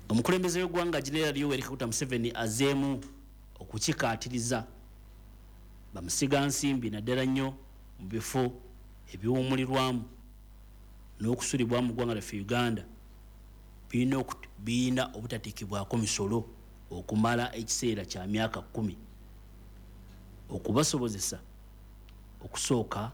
omukulembeze w'eggwanga General Yoweri Kaguta Museveni azeemu okukikaatiriza bamusiga nsimbi naddala nnyo mu bifo ebiwummulirwamu n'okusulibwa mu ggwanga lyaffe Uganda birina obutatikibwako misolo okumala ekiseera kya myaka 10 okubasobozesa okusooka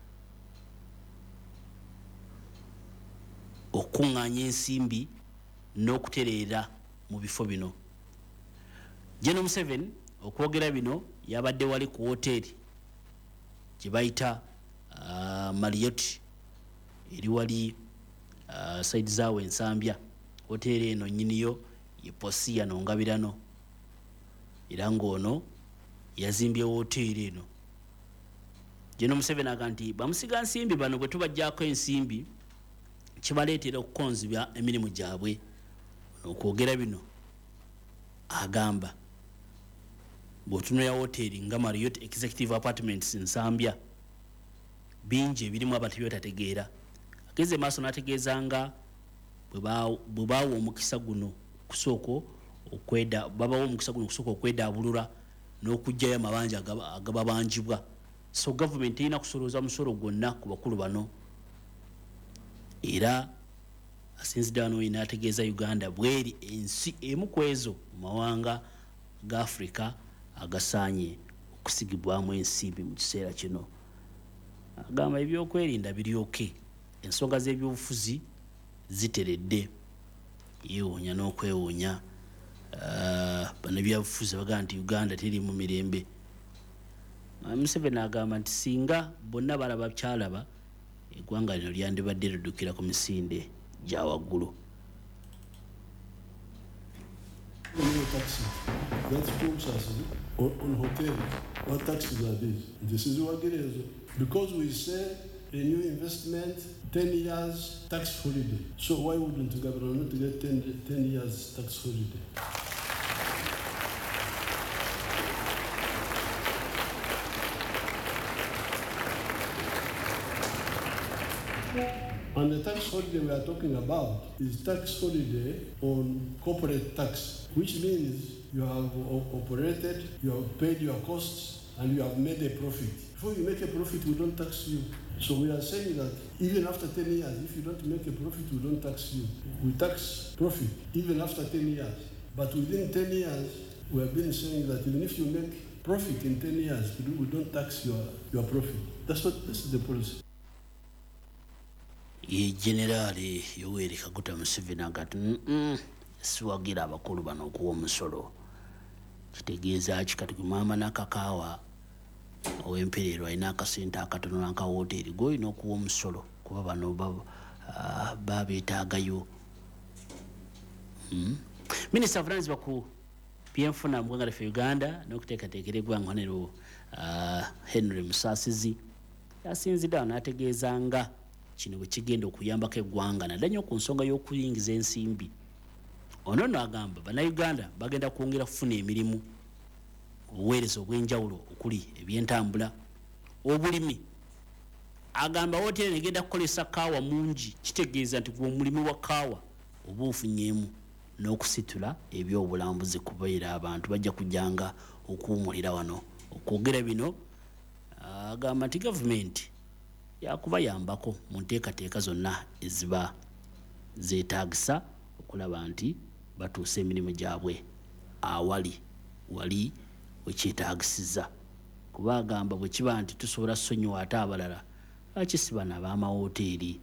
okuŋŋaanya ensimbi n'okutereera mu bifo bino. General Museveni okwogera bino yabadde wali ku hoteri gye bayita Marriott eri wali side zaawe ensambya. Hoteri eno nnyiniyo ye Posia Nongabirano era ng'ono yazimbye hoteri eno. General Museveni aga nti bamusiga nsimbi bano bwe tubajjaako ensimbi kibaleetera okukonzibya emirimu gyabwe. Okwogera bino agamba bw'otunula hoteri nga Marriott Executive Apartments Nsambya bingi ebirimu abantu by'otategeera. Ageze maaso n'ategeeza nga bwe baawa omukisa guno kusooka okwedaabulula n'okugyayo amabanja agababanjibwa. So government erina kusolooza musolo gwonna ku bakulu bano. Era asinzidde wano n'ategeeza Uganda bweri ensi emu ku ezo mu mawanga ga Africa agasaanye okusigibwamu ensimbi mu kiseera kino. Agamba ebyokwerinda biryoke, ensonga z'ebyobufuzi ziteredde. Yeewuunya n'okwewuunya. Bano byabufuzi baga nti Uganda teri mu mirembe. Museveni agamba nti singa bonna balaba kyalaba eggwanga lino lyandibadde liddukira ku misinde gya waggulu. On hotel, what taxes are these? This is what it is. Because we say a new investment, 10 years tax holiday. So why wouldn't the government get 10 years tax holiday? And the tax holiday we are talking about is tax holiday on corporate tax, which means you have operated, you have paid your costs, and you have made a profit. Before you make a profit, we don't tax you. So we are saying that even after 10 years, if you don't make a profit, we don't tax you. We tax profit even after 10 years. But within 10 years, we have been saying that even if you make profit in 10 years, we don't tax your profit. This is the policy. General Yoweri Kaguta Museveni agati siwagira abakulu bano okuwa omusolo. Kitegeeza kikati kumama n'akakaawa ow'emperero alina akasente akatono n'aka hoteri g'olina okuwa omusolo kuba bano babeetaagayo. Minisita avunaanyizibwa ku byenfuna mu ggwanga lyaffe Uganda n'okuteekateekera eggwanga Honorable Henry Musaasizi yasinzidde awo n'ategeeza nga kino bwe kigenda okuyambako eggwanga naddala nnyo ku nsonga y'okuyingiza ensimbi. Ono nno agamba bannayuganda bagenda kwongera kufuna emirimu, obuweereza obw'enjawulo okuli ebyentambula, obulimi. Agamba hoteri egenda kukolesa kaawa mungi, kitegeeza nti gwe omulimu wa kaawa oba ofunyeemu n'okusitula ebyobulambuzi kubeera abantu bajja kujjanga okuwumulira wano. Okwogera bino agamba nti gavumenti yakubayambako mu nteekateeka zonna eziba zeetaagisa okulaba nti batuusa emirimu gyabwe wali wekyetaagisiza. Kuba agamba bwe kiba nti tusobola ssonyiwa ate abalala lwaki si bano ab'amahoteri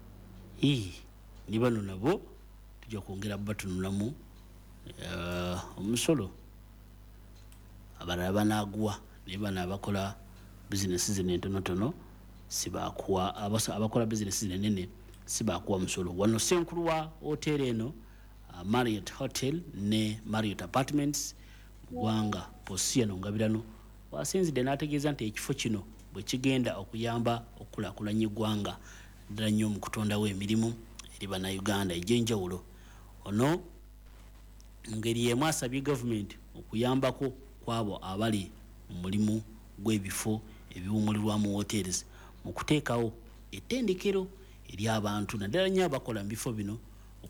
ni bano nabo tujja kwongera batunulamu omusolo abalala banaaguwa naye bano abakola bizinesi zino entonotono sibakuwa abakola bizinesi zinenene sibakuwa musolo. Wano senkulu wa hoteri eno Marriott Hotel ne Marriott Apartments ggwanga Posia Nongabirano wasinzidde n'ategeeza nti ekifo kino bwe kigenda okuyamba okukulaakulanya eggwanga ddala nnyo mu kutondawo emirimu eri bannayuganda egy'enjawulo. Ono mu ngeri y'emu asabye gavumenti okuyambako kwabo abali mu mulimu gw'ebifo ebiwummulirwamu hotels mu kuteekawo ettendekero eri abantu naddala nnyo abakola mu bifo bino